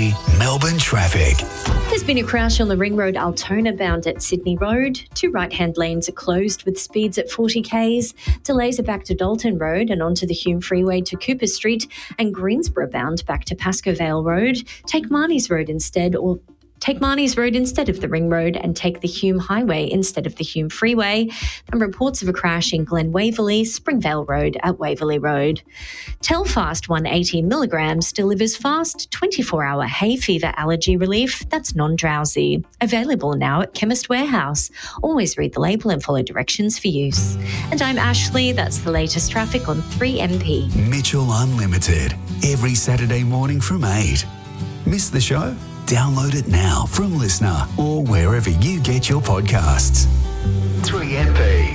3MP Melbourne traffic. There's been a crash on the Ring Road Altona bound at Sydney Road. 2 right-hand lanes are closed with speeds at 40 k's. Delays are back to Dalton Road and onto the Hume Freeway to Cooper Street, and Greensborough bound back to Pascoe Vale Road. Take Marnie's Road instead of the Ring Road and take the Hume Highway instead of the Hume Freeway. And reports of a crash in Glen Waverley, Springvale Road at Waverley Road. Telfast 180 milligrams delivers fast 24-hour hay fever allergy relief that's non-drowsy. Available now at Chemist Warehouse. Always read the label and follow directions for use. And I'm Ashley. That's the latest traffic on 3MP. Mitchell Unlimited, every Saturday morning from 8. Miss the show? Download it now from Listener or wherever you get your podcasts. 3MP.